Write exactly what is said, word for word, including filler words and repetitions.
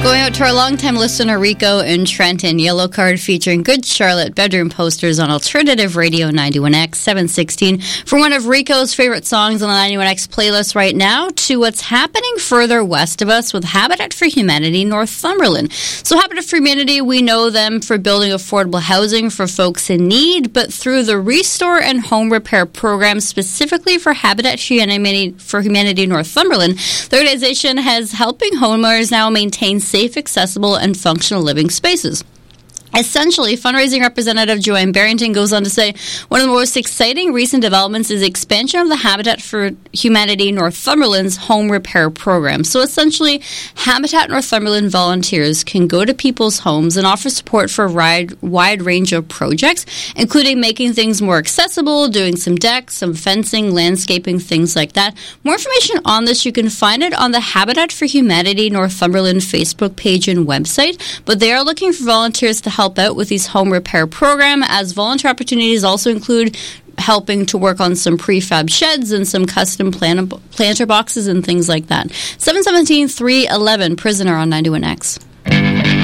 Going out to our longtime listener Rico in Trenton, Yellow Card featuring Good Charlotte bedroom posters on Alternative Radio ninety-one X seven sixteen for one of Rico's favorite songs on the ninety-one X playlist right now, to what's happening further west of us with Habitat for Humanity Northumberland. So Habitat for Humanity, we know them for building affordable housing for folks in need, but through the Restore and Home Repair program specifically for Habitat for Humanity Northumberland, the organization has helping homeowners now maintain safe, accessible, and functional living spaces. Essentially, fundraising representative Joanne Barrington goes on to say, one of the most exciting recent developments is the expansion of the Habitat for Humanity Northumberland's home repair program. So essentially, Habitat Northumberland volunteers can go to people's homes and offer support for a wide, wide range of projects, including making things more accessible, doing some decks, some fencing, landscaping, things like that. More information on this, you can find it on the Habitat for Humanity Northumberland Facebook page and website, but they are looking for volunteers to help out with these home repair program, as volunteer opportunities also include helping to work on some prefab sheds and some custom plan- planter boxes and things like that. seven one seven, three one one, Prisoner on ninety-one X.